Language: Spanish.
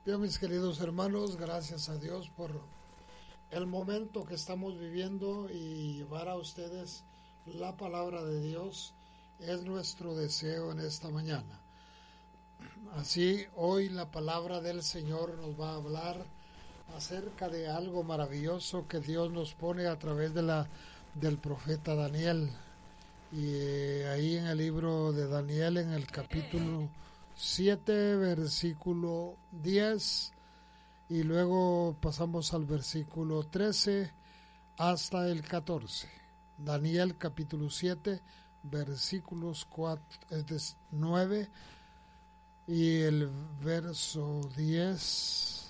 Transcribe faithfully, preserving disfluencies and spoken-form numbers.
Bien, mis queridos hermanos, gracias a Dios por el momento que estamos viviendo y llevar a ustedes la palabra de Dios es nuestro deseo en esta mañana. Así, hoy la palabra del Señor nos va a hablar acerca de algo maravilloso que Dios nos pone a través de la del profeta Daniel. Y eh, ahí en el libro de Daniel, en el capítulo siete, versículo diez, y luego pasamos al versículo trece hasta el catorce. Daniel capítulo siete, versículos cuatro, nueve y el verso diez